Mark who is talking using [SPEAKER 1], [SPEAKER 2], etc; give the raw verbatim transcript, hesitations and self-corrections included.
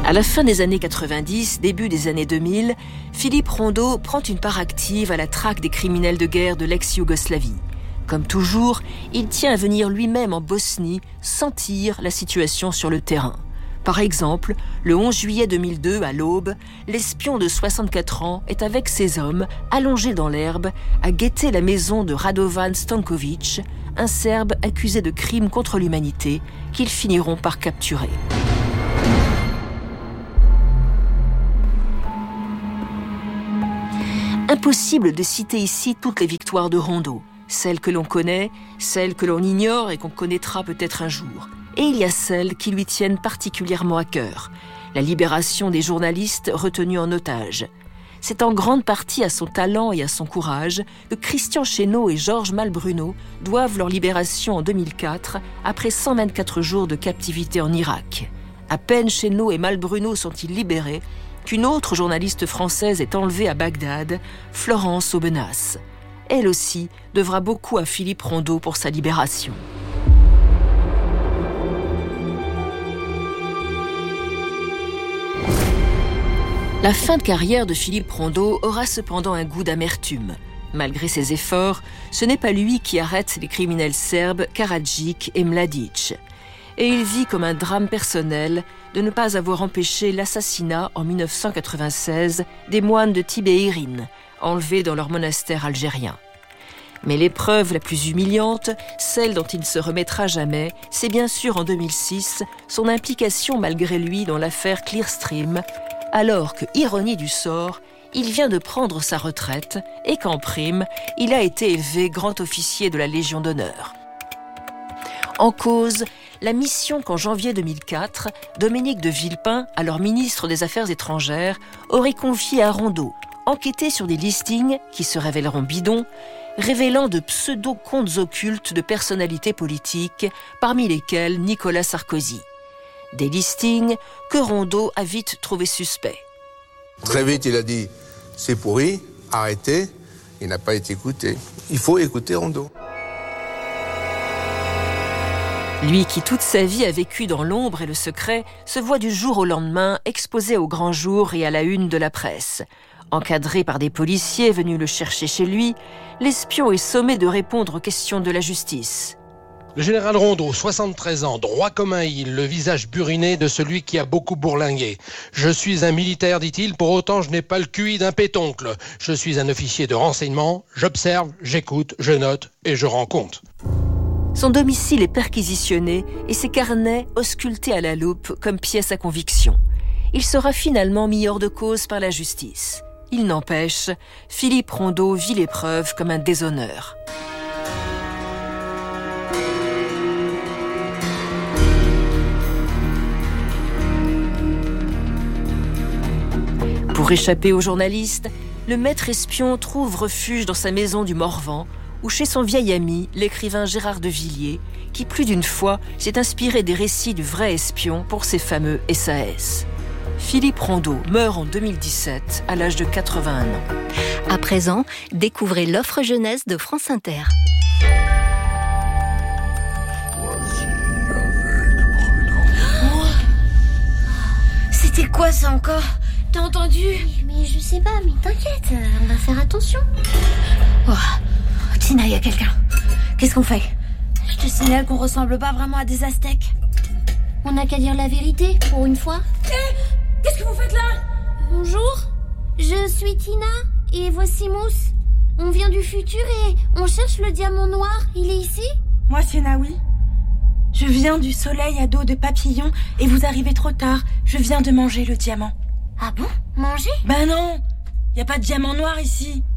[SPEAKER 1] À la fin des années quatre-vingt-dix, début des années deux mille, Philippe Rondeau prend une part active à la traque des criminels de guerre de l'ex-Yougoslavie. Comme toujours, il tient à venir lui-même en Bosnie sentir la situation sur le terrain. Par exemple, le onze juillet deux mille deux, à l'aube, l'espion de soixante-quatre ans est avec ses hommes, allongés dans l'herbe, à guetter la maison de Radovan Stanković, un Serbe accusé de crimes contre l'humanité, qu'ils finiront par capturer. Impossible de citer ici toutes les victoires de Rondeau, celles que l'on connaît, celles que l'on ignore et qu'on connaîtra peut-être un jour. Et il y a celles qui lui tiennent particulièrement à cœur, la libération des journalistes retenus en otage. C'est en grande partie à son talent et à son courage que Christian Chesneau et Georges Malbruno doivent leur libération en deux mille quatre, après cent vingt-quatre jours de captivité en Irak. À peine Chesneau et Malbruno sont-ils libérés qu'une autre journaliste française est enlevée à Bagdad, Florence Aubenas. Elle aussi devra beaucoup à Philippe Rondeau pour sa libération. La fin de carrière de Philippe Rondeau aura cependant un goût d'amertume. Malgré ses efforts, ce n'est pas lui qui arrête les criminels serbes Karadzic et Mladic. Et il vit comme un drame personnel de ne pas avoir empêché l'assassinat en dix-neuf cent quatre-vingt-seize des moines de Tibéirine, enlevés dans leur monastère algérien. Mais l'épreuve la plus humiliante, celle dont il ne se remettra jamais, c'est bien sûr en deux mille six son implication malgré lui dans l'affaire Clearstream, alors que, ironie du sort, il vient de prendre sa retraite et qu'en prime, il a été élevé grand officier de la Légion d'honneur. En cause, la mission qu'en janvier deux mille quatre, Dominique de Villepin, alors ministre des Affaires étrangères, aurait confié à Rondeau, enquêter sur des listings qui se révéleront bidons, révélant de pseudo-comptes occultes de personnalités politiques, parmi lesquels Nicolas Sarkozy. Des listings que Rondeau a vite trouvé suspects.
[SPEAKER 2] Très vite, il a dit « c'est pourri, arrêtez ». Il n'a pas été écouté. Il faut écouter Rondeau.
[SPEAKER 1] Lui qui toute sa vie a vécu dans l'ombre et le secret, se voit du jour au lendemain exposé au grand jour et à la une de la presse. Encadré par des policiers venus le chercher chez lui, l'espion est sommé de répondre aux questions de la justice.
[SPEAKER 3] Le général Rondeau, soixante-treize ans, droit comme un île, le visage buriné de celui qui a beaucoup bourlingué. Je suis un militaire, dit-il, pour autant je n'ai pas le Q I d'un pétoncle. Je suis un officier de renseignement, j'observe, j'écoute, je note et je rends compte.
[SPEAKER 1] Son domicile est perquisitionné et ses carnets auscultés à la loupe comme pièce à conviction. Il sera finalement mis hors de cause par la justice. Il n'empêche, Philippe Rondeau vit l'épreuve comme un déshonneur. Pour échapper aux journalistes, le maître espion trouve refuge dans sa maison du Morvan ou chez son vieil ami, l'écrivain Gérard de Villiers, qui plus d'une fois s'est inspiré des récits du vrai espion pour ses fameux S A S. Philippe Rondeau meurt en deux mille dix-sept à l'âge de quatre-vingt-un ans.
[SPEAKER 4] À présent, découvrez l'offre jeunesse de France Inter.
[SPEAKER 5] Oh, c'était quoi ça encore ? T'as entendu ?
[SPEAKER 6] mais, mais je sais pas, mais t'inquiète, on va faire attention.
[SPEAKER 5] Oh, Tina, y a quelqu'un. Qu'est-ce qu'on fait ? Je te signale qu'on ressemble pas vraiment à des Aztèques.
[SPEAKER 6] On n'a qu'à dire la vérité, pour une fois.
[SPEAKER 5] Hé, hey, qu'est-ce que vous faites là ?
[SPEAKER 6] Bonjour, je suis Tina et voici Mousse. On vient du futur et on cherche le diamant noir. Il est ici ?
[SPEAKER 7] Moi, c'est Naoui. Je viens du soleil à dos de papillon et vous arrivez trop tard. Je viens de manger le diamant.
[SPEAKER 6] Ah bon ? Manger ?
[SPEAKER 7] Ben non, y a pas de diamant noir ici.